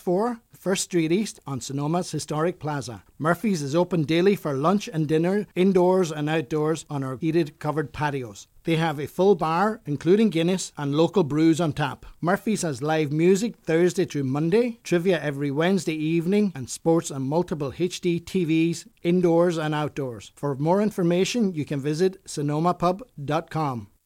664 First Street East on Sonoma's Historic Plaza. Murphy's is open daily for lunch and dinner, indoors and outdoors on our heated covered patios. They have a full bar, including Guinness and local brews on tap. Murphy's has live music Thursday through Monday, trivia every Wednesday evening, and sports on multiple HD TVs, indoors and outdoors. For more information, you can visit sonomapub.com.